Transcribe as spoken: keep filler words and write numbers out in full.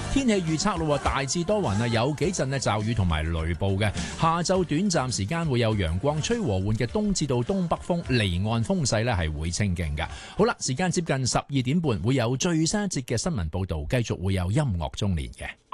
天氣預測咯，大致多雲啊，有幾陣咧驟雨同埋雷暴嘅。下晝短暫時間會有陽光，吹和緩嘅東至到東北風，離岸風勢咧係會清勁嘅。好啦，時間接近十二點半，會有最新一節嘅新聞報導，繼續會有音樂中年嘅。